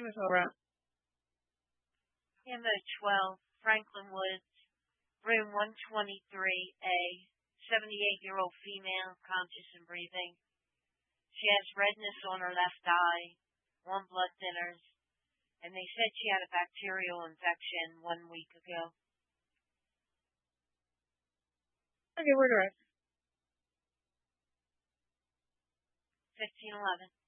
Miss Laura. Ammo 12, Franklin Woods, room 123A, 78-year-old female, conscious and breathing. She has redness on her left eye, 1 blood thinners, and they said she had a bacterial infection 1 week ago. Okay, where the rest? 1511.